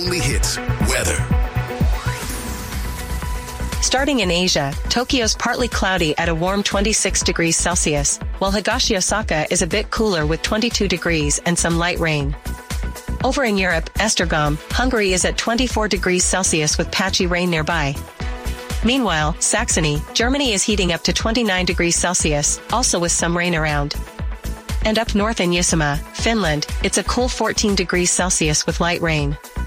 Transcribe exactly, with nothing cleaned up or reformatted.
only hits, weather. Starting in Asia, Tokyo's partly cloudy at a warm twenty-six degrees Celsius, while Higashi Osaka is a bit cooler with twenty-two degrees and some light rain. Over in Europe, Esztergom, Hungary is at twenty-four degrees Celsius with patchy rain nearby. Meanwhile, Saxony, Germany is heating up to twenty-nine degrees Celsius, also with some rain around. And up north in Uusimaa, Finland, it's a cool fourteen degrees Celsius with light rain.